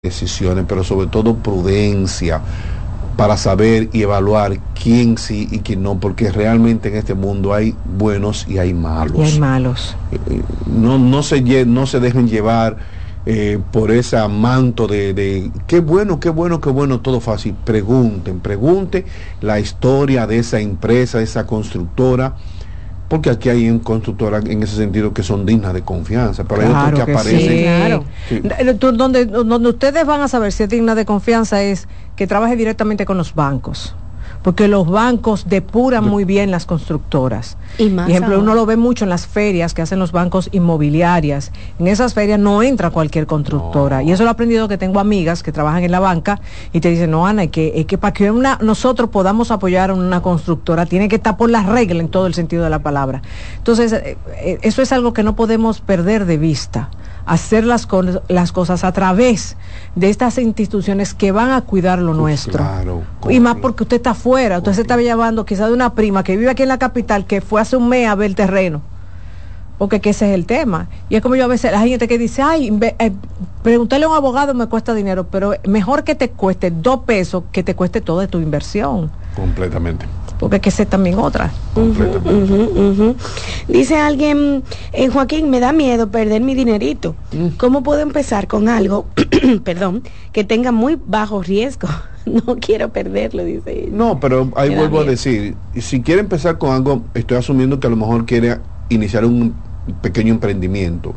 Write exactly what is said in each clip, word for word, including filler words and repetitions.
decisiones, pero sobre todo prudencia para saber y evaluar quién sí y quién no, porque realmente en este mundo hay buenos y hay malos. Y hay malos. No, no, se, no se dejen llevar eh, por ese manto de, de qué bueno, qué bueno, qué bueno, todo fácil. Pregunten, pregunten la historia de esa empresa, de esa constructora, porque aquí hay en constructoras en ese sentido que son dignas de confianza, pero claro, hay otros que, que aparecen. Sí, claro. Sí. Donde, donde ustedes van a saber si es digna de confianza es que trabaje directamente con los bancos, porque los bancos depuran muy bien las constructoras. Y más Por ejemplo, ahora. Uno lo ve mucho en las ferias que hacen los bancos inmobiliarias. En esas ferias no entra cualquier constructora. No. Y eso lo he aprendido, que tengo amigas que trabajan en la banca y te dicen, no, Ana, es que, es que para que una, nosotros podamos apoyar a una constructora tiene que estar por las reglas en todo el sentido de la palabra. Entonces, eh, eso es algo que no podemos perder de vista. Hacer las, co las cosas a través de estas instituciones que van a cuidar lo nuestro. Claro, y más porque usted está afuera, usted se está llevando quizás de una prima que vive aquí en la capital, que fue hace un mes a ver el terreno, porque que ese es el tema. Y es como yo a veces, la gente que dice, ay, eh, preguntarle a un abogado me cuesta dinero, pero mejor que te cueste dos pesos que te cueste toda tu inversión. Completamente. Porque hay que ser también otra. Uh -huh, uh -huh, uh -huh. Dice alguien, eh, Joaquín, me da miedo perder mi dinerito. Mm. ¿Cómo puedo empezar con algo, perdón, que tenga muy bajo riesgo? No quiero perderlo, dice ella. No, pero ahí me vuelvo a decir, si quiere empezar con algo, estoy asumiendo que a lo mejor quiere iniciar un pequeño emprendimiento.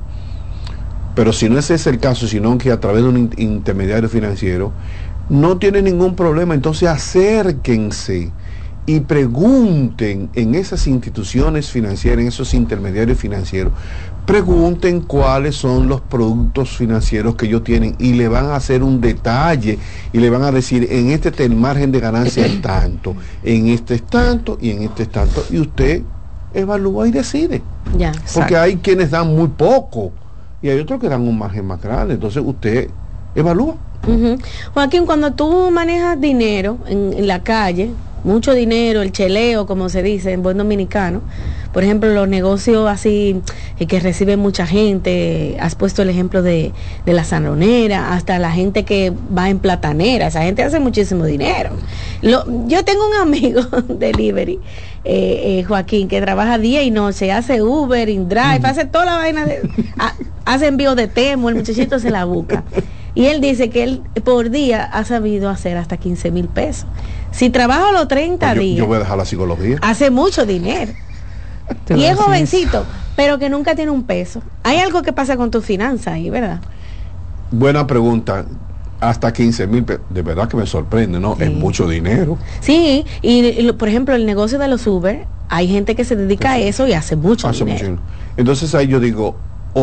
Pero si no ese es el caso, sino que a través de un intermediario financiero, no tiene ningún problema. Entonces acérquense y pregunten en esas instituciones financieras, en esos intermediarios financieros, pregunten cuáles son los productos financieros que ellos tienen y le van a hacer un detalle y le van a decir, en este el margen de ganancia es tanto, en este es tanto y en este es tanto, y usted evalúa y decide. Ya, porque exacto. Hay quienes dan muy poco y hay otros que dan un margen más grande, entonces usted evalúa. Uh-huh. Joaquín, cuando tú manejas dinero en, en la calle, mucho dinero, el cheleo, como se dice en buen dominicano, por ejemplo, los negocios así eh, que reciben mucha gente, has puesto el ejemplo de, de la sanronera, hasta la gente que va en platanera, esa gente hace muchísimo dinero. Lo, yo tengo un amigo delivery, eh, eh, Joaquín, que trabaja día y noche, hace Uber, InDrive, mm. hace toda la vaina, de, a, hace envío de Temo, el muchachito se la busca. Y él dice que él por día ha sabido hacer hasta quince mil pesos. Si trabaja los treinta pues yo, días, yo voy a dejar la psicología. Hace mucho dinero. Y es jovencito, eso. Pero que nunca tiene un peso. Hay algo que pasa con tu finanzas ahí, ¿verdad? Buena pregunta. Hasta quince mil pesos. De verdad que me sorprende, ¿no? Sí. Es mucho dinero. Sí, y, y por ejemplo, el negocio de los Uber, hay gente que se dedica sí. a eso y hace mucho hace dinero. Mucho. Entonces ahí yo digo,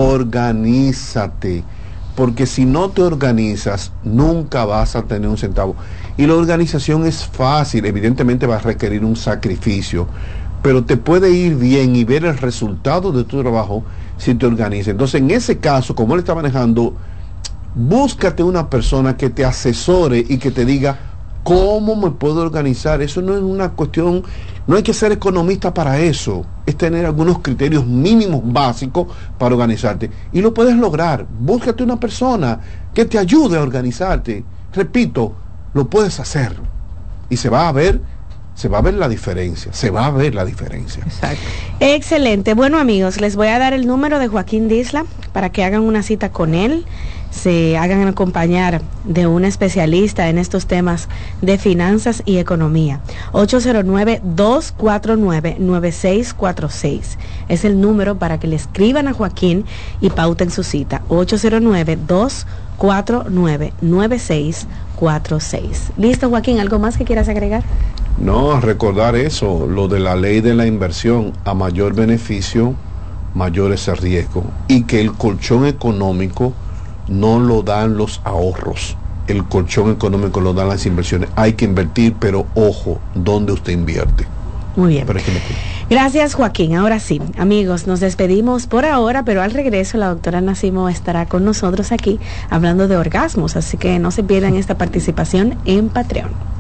organízate. Porque si no te organizas, nunca vas a tener un centavo. Y la organización es fácil, evidentemente va a requerir un sacrificio, pero te puede ir bien y ver el resultado de tu trabajo si te organizas. Entonces, en ese caso, como él está manejando, búscate una persona que te asesore y que te diga cómo me puedo organizar. Eso no es una cuestión, no hay que ser economista para eso, es tener algunos criterios mínimos básicos para organizarte y lo puedes lograr. Búscate una persona que te ayude a organizarte. Repito, lo puedes hacer y se va a ver se va a ver la diferencia, se va a ver la diferencia. Exacto. Excelente. Bueno, amigos, les voy a dar el número de Joaquín Disla para que hagan una cita con él, se hagan acompañar de un especialista en estos temas de finanzas y economía. ocho cero nueve, dos cuatro nueve, nueve seis cuatro seis es el número para que le escriban a Joaquín y pauten su cita. ocho cero nueve, dos cuatro nueve, nueve seis cuatro seis. Listo, Joaquín, ¿algo más que quieras agregar? No, recordar eso, lo de la ley de la inversión, a mayor beneficio, mayor es el riesgo, y que el colchón económico no lo dan los ahorros, el colchón económico lo dan las inversiones. Hay que invertir, pero ojo, ¿dónde usted invierte? Muy bien. Gracias, Joaquín. Ahora sí, amigos, nos despedimos por ahora, pero al regreso la doctora Nacimo estará con nosotros aquí hablando de orgasmos, así que no se pierdan esta participación en Patreon.